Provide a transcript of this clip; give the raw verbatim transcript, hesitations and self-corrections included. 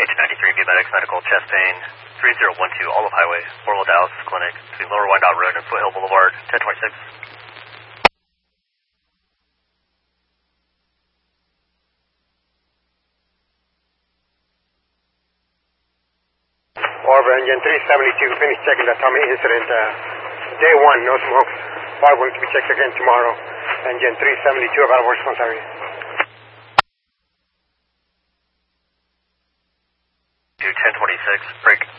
H ninety-three, Medics Medical, chest pain, three zero one two, Olive Highway, Orwell Dialysis Clinic, between Lower Wyandotte Road and Foothill Boulevard, ten twenty-six. Orville, engine three seventy-two, finished checking the tummy incident. Uh, day one, no smoke. Bar going to be checked again tomorrow. Engine three seventy-two, about a worse area. ten twenty-six, break.